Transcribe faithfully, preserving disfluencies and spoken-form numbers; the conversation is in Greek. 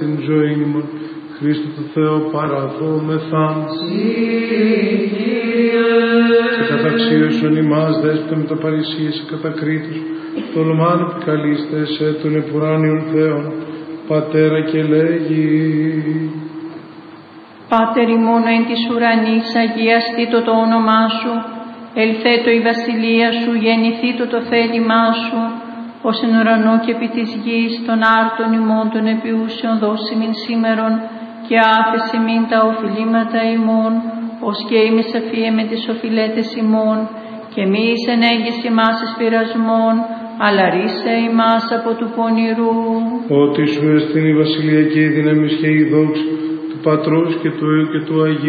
την ζωή ημών. Χριστού του Θεό παραδόμεθα. Και καταξίωσον ημάς δέσποτε με τα παρησίες και κατακρίτους, το λομάν επικαλείστε σε των επουράνιων Θεών, Πατέρα και λέγει. Πάτερ ημών εν της ουρανής, αγιαστήτω το όνομά σου, ελθέτω η βασιλεία σου, γεννηθήτω το θέλημά σου, ως εν ουρανό και επί της γης, των άρτων ημών των επιούσεων δώσιμην σήμερον, και άφεση μην τα οφειλήματα ημών, ως και ημις αφίε με τις οφειλέτες ημών, και μη εις ενέγγιση ημάς εις πειρασμών, αλλά ρίσε ημάς από του πονηρού. Ότι σου εστίν η βασιλεία και η δύναμις και η δόξη του Πατρός και του Υιού και του Αγίου